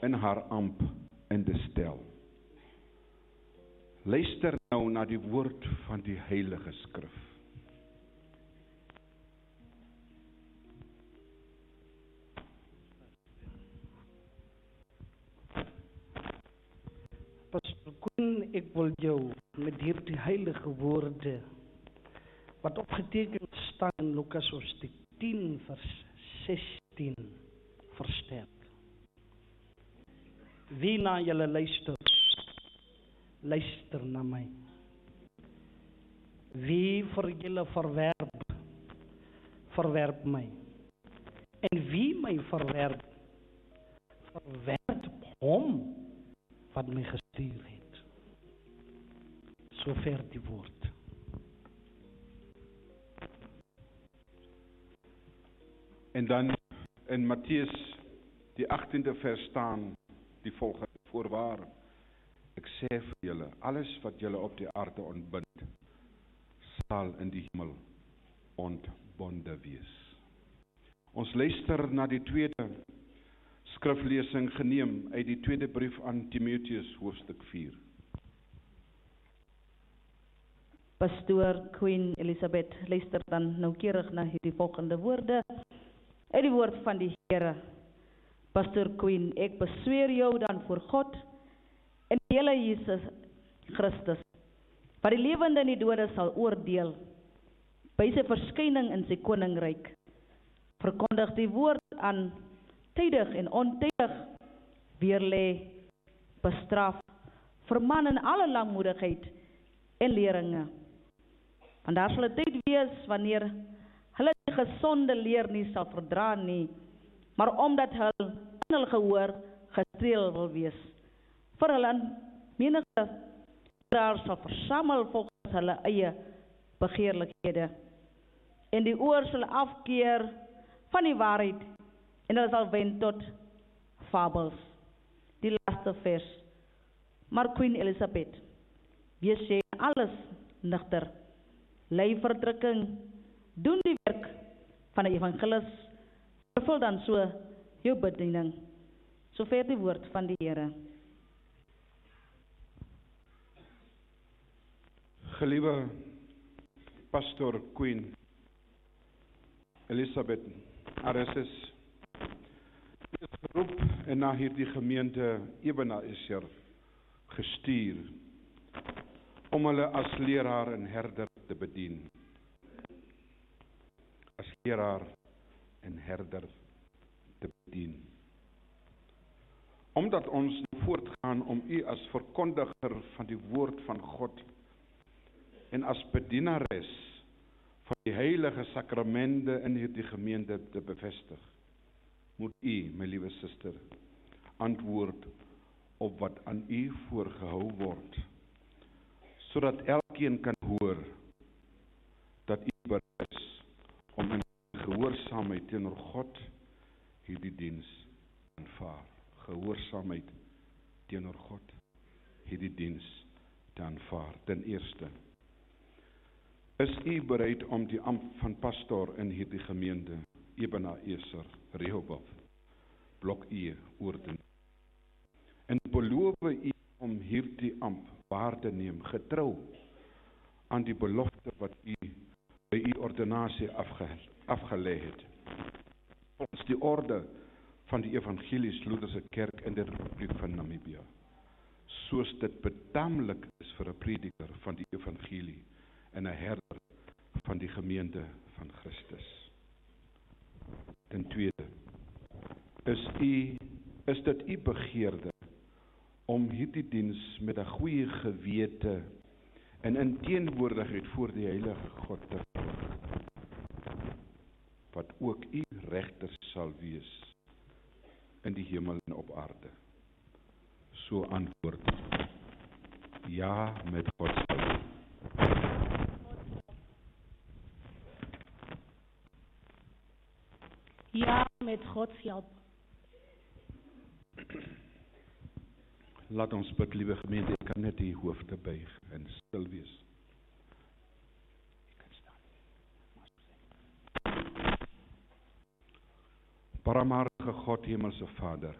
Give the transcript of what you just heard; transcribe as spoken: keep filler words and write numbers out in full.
in haar amp in te stel. Luister nou na die woord van die Heilige Skrif. Pastor Koen, ek wil jou met hierdie heilige woorde, wat opgetekend staan in Lukas hoofstuk tien vers sestien, versterk. Wie na julle luister, luister na my. Wie vir julle verwerp, verwerp my. En wie my verwerp, verwerp hom wat my gestuur het. Sover die woord. En dan in Matteus die achttiende vers staan die volgende: voorwaar, ek sê vir julle, alles wat julle op die aarde ontbind, sal in die hemel ontbonde wees. Ons luister na die tweede skriflesing geneem uit die tweede brief aan Timoteus hoofstuk vier. Pastoor Queen Elizabeth luister dan noukeurig na hierdie volgende woorde uit die woord van die Here. Pastoor Queen, ek besweer jou dan voor God en die hele Jesus Christus, wat die lewende en die dode sal oordeel, by sy verskyning in sy koninkryk. Verkondig die woord aan tydig en ontydig, weerlê, bestraf, verman in alle langmoedigheid en leringe. Want daar sal 'n tyd wees wanneer hulle die gesonde leer nie sal verdra nie, maar omdat hulle in hul gehoor gestreel wil wees, vir hulle menige leraars sal versamel volgens hulle eie begeerlikhede, en die oor sal afkeer van die waarheid, en hulle sal wend tot fabels. Die laaste vers. Maar Queen Elizabeth, wees jy alles nigter, ly verdrukking, doen die werk van die evangelis, vervul dan so jou bediening. Sover die woord van die Here. Geliewe Pastor Queen Elizabeth Areses, is geroep en na hierdie gemeente Ebenezer gestuur om hulle as leraar en herder te bedien. As leraar en herder te bedien. Omdat ons voortgaan om u as verkondiger van die woord van God en as bedienares van die heilige sakramente in hierdie gemeente te bevestig, moet u, my liewe suster, antwoord op wat aan u voorgehou word, sodat elkeen kan hoor dat u bereid is om in gehoorsaamheid teenoor God hierdie diens aanvaar. Gehoorsaamheid teenoor God hierdie diens te aanvaar. Ten eerste, is u bereid om die ampt van pastoor in hierdie gemeente Ebenezer Rehoboth blok E oor te neem? En beloof u om hierdie ampt waar te neem, getrou aan die belofte wat u by u ordinasie afge, afgelê het, volgens die orde van die Evangelisch-Lutherse Kerk in die Republiek van Namibië, soos dit betaamlik is vir 'n prediker van die evangelie en 'n herder van die gemeente van Christus. Ten tweede, is u is dit u begeerde om hierdie diens met 'n goeie gewete en in teenwoordigheid voor die heilige God te verrig, wat ook u regter sal wees in die hemel en op aarde? So antwoord, ja, met God se hulp. Ja, met God se hulp. Laat ons bid, liewe gemeente, ek kan net die hoofde buig en stil wees. Ek kan staan. Barmhartige God, Hemelse Vader,